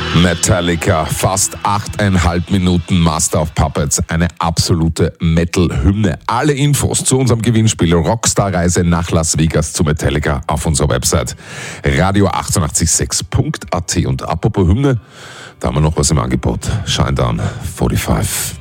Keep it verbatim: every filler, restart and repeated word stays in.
Metallica, fast achteinhalb Minuten Master of Puppets, eine absolute Metal-Hymne. Alle Infos zu unserem Gewinnspiel Rockstar-Reise nach Las Vegas zu Metallica auf unserer Website radio achtundachtzig sechs punkt a t. Und apropos Hymne, da haben wir noch was im Angebot. Shinedown fünfundvierzig.